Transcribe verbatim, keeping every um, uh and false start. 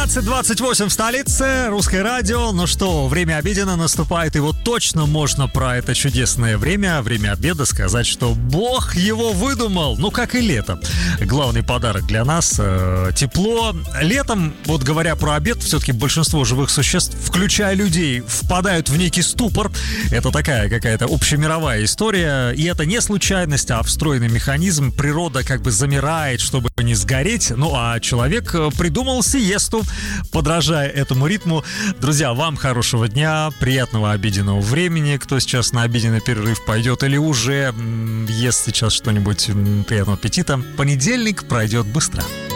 двадцать двадцать восемь в столице, русское радио. Ну что, время обедено наступает, и вот точно можно про это чудесное время, время обеда, сказать, что Бог его выдумал. Ну, как и лето. Главный подарок для нас э, — тепло. Летом, вот говоря про обед, все-таки большинство живых существ, включая людей, впадают в некий ступор. Это такая какая-то общемировая история. И это не случайность, а встроенный механизм. Природа как бы замирает, чтобы не сгореть. Ну, а человек придумал сиесту, подражая этому ритму. Друзья, вам хорошего дня, приятного обеденного времени. Кто сейчас на обеденный перерыв пойдет или уже ест сейчас что-нибудь, приятного аппетита. Понедельник пройдет быстро.